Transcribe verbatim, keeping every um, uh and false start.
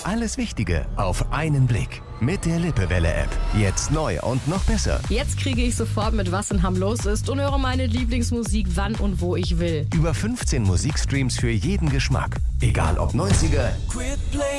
Alles Wichtige auf einen Blick. Mit der Lippewelle-App. Jetzt neu und noch besser. Jetzt kriege ich sofort mit, was in Hamm los ist und höre meine Lieblingsmusik, wann und wo ich will. Über fünfzehn Musikstreams für jeden Geschmack. Egal ob neunziger,